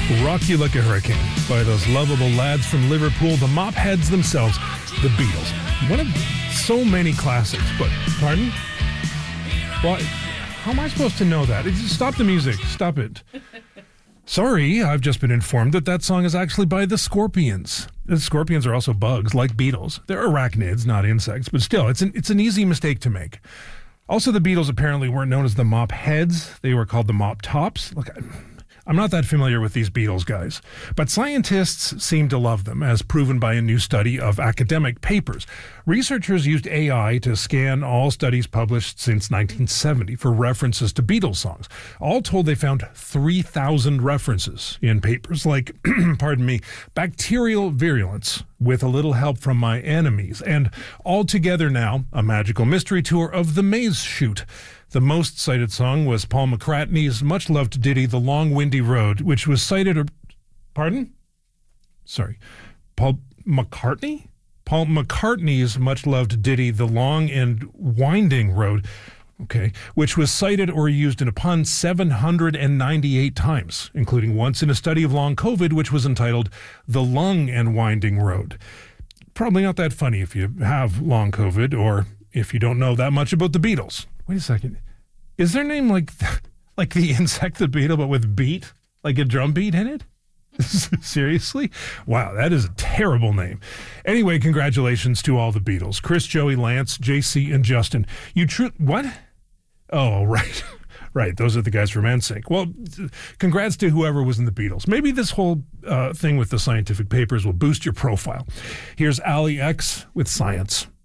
Rock You Like a Hurricane by those lovable lads from Liverpool, the mop heads themselves, the Beatles. One of so many classics, but, pardon? Well, how am I supposed to know that? Stop the music. Stop it. Sorry, I've just been informed that song is actually by the Scorpions. The Scorpions are also bugs, like Beatles. They're arachnids, not insects, but still, it's an easy mistake to make. Also, the Beatles apparently weren't known as the Mop Heads. They were called the Mop Tops. Look, I'm not that familiar with these Beatles guys, but scientists seem to love them, as proven by a new study of academic papers. Researchers used AI to scan all studies published since 1970 for references to Beatles songs. All told, they found 3,000 references in papers like, pardon me, bacterial virulence, with a little help from my enemies, and altogether now, a magical mystery tour of the Maze Chute. The most cited song was Paul McCartney's much-loved ditty, The Long Windy Road, which was cited... Pardon? Sorry. Paul McCartney? Paul McCartney's much-loved ditty, The Long and Winding Road, okay, which was cited or used in a pun 798 times, including once in a study of long COVID, which was entitled The Lung and Winding Road. Probably not that funny if you have long COVID or if you don't know that much about the Beatles. Wait a second. Is their name like the insect, the beetle, but with beat? Like a drum beat in it? Seriously? Wow, that is a terrible name. Anyway, congratulations to all the Beatles. Chris, Joey, Lance, JC, and Justin. What? Oh, right. Right, those are the guys from NSYNC. Well, congrats to whoever was in the Beatles. Maybe this whole thing with the scientific papers will boost your profile. Here's Ali X with Science.